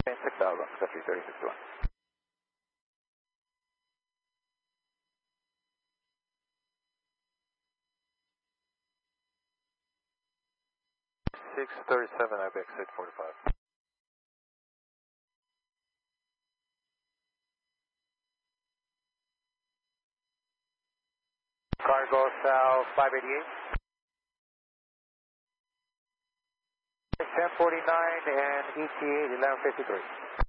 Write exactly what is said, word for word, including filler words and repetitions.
Sector Alpha, Country thirty sixty-one. six thirty-seven, I B X eight forty-five. Cargo South five eighty-eight. ten forty-nine and E T A eleven fifty-three.